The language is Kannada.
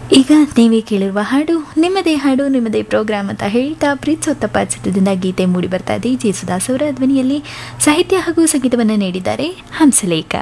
ಈಗ ನೀವೇ ಕೇಳಿರುವ ಹಾಡು ನಿಮ್ಮದೇ ಪ್ರೋಗ್ರಾಮ್ ಅಂತ ಹೇಳ್ತಾ ಪ್ರೀತ್ಸೋತ್ತಪ್ಪ ಚಿತ್ರದಿಂದ ಗೀತೆ ಮೂಡಿ ಬರ್ತಾ ಇದೆ. ಜೇಸುದಾಸ್ ಅವರ ಧ್ವನಿಯಲ್ಲಿ ಸಾಹಿತ್ಯ ಹಾಗೂ ಸಂಗೀತವನ್ನು ನೀಡಿದ್ದಾರೆ ಹಂಸಲೇಖ.